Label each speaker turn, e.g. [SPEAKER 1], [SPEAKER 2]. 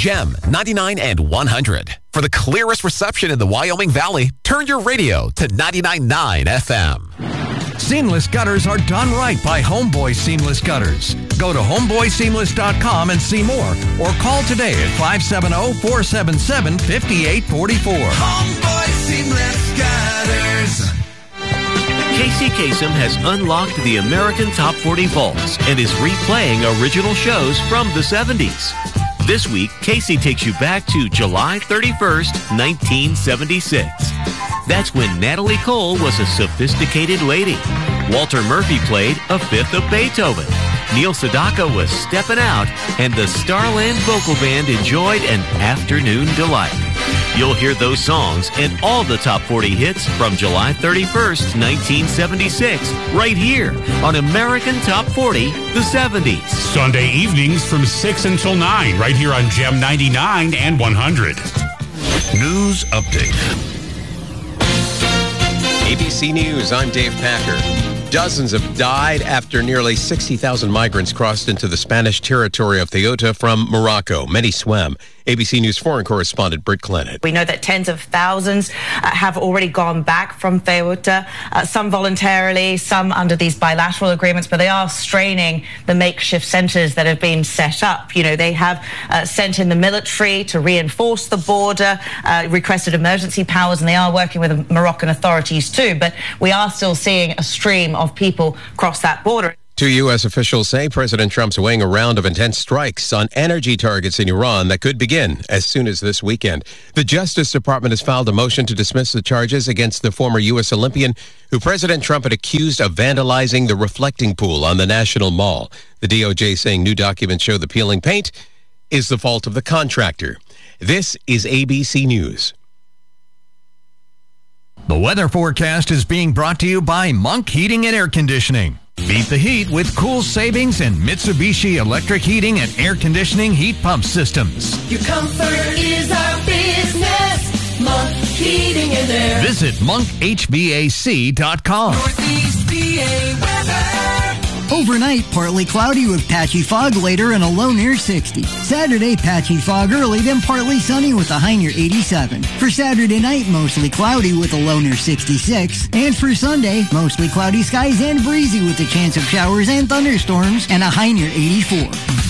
[SPEAKER 1] Gem 99 and 100. For the clearest reception in the Wyoming Valley, turn your radio to 99.9 FM.
[SPEAKER 2] Seamless gutters are done right by Homeboy Seamless Gutters. Go to homeboyseamless.com and see more, or call today at 570-477-5844.
[SPEAKER 3] Homeboy Seamless Gutters.
[SPEAKER 4] Casey Kasem has unlocked the American Top 40 vaults and is replaying original shows from the 70s. This week, Casey takes you back to July 31st, 1976. That's when Natalie Cole was a sophisticated lady. Walter Murphy played a fifth of Beethoven. Neil Sedaka was stepping out, and the Starland Vocal Band enjoyed an afternoon delight. You'll hear those songs and all the top 40 hits from July 31st, 1976, right here on American Top 40, the 70s.
[SPEAKER 5] Sunday evenings from 6 until 9, right here on Gem 99 and 100.
[SPEAKER 6] News Update.
[SPEAKER 7] ABC News, I'm Dave Packer. Dozens have died after nearly 60,000 migrants crossed into the Spanish territory of Ceuta from Morocco. Many swam. ABC News foreign correspondent Britt Clennett.
[SPEAKER 8] We know that tens of thousands have already gone back from Ceuta, some voluntarily, some under these bilateral agreements, but they are straining the makeshift centers that have been set up. You know, they have sent in the military to reinforce the border, requested emergency powers, and they are working with the Moroccan authorities too. But we are still seeing a stream of people cross that border.
[SPEAKER 7] Two U.S. officials say President Trump's weighing a round of intense strikes on energy targets in Iran that could begin as soon as this weekend. The Justice Department has filed a motion to dismiss the charges against the former U.S. Olympian who President Trump had accused of vandalizing the reflecting pool on the National Mall. The DOJ saying new documents show the peeling paint is the fault of the contractor. This is ABC News.
[SPEAKER 2] The weather forecast is being brought to you by Monk Heating and Air Conditioning. Beat the heat with cool savings in Mitsubishi electric heating and air conditioning heat pump systems.
[SPEAKER 3] Your comfort is our business. Monk Heating and Air.
[SPEAKER 2] Visit monkhvac.com.
[SPEAKER 3] Northeast PA weather.
[SPEAKER 9] Overnight, partly cloudy with patchy fog later and a low near 60. Saturday, patchy fog early, then partly sunny with a high near 87. For Saturday night, mostly cloudy with a low near 66. And for Sunday, mostly cloudy skies and breezy with a chance of showers and thunderstorms and a high near 84.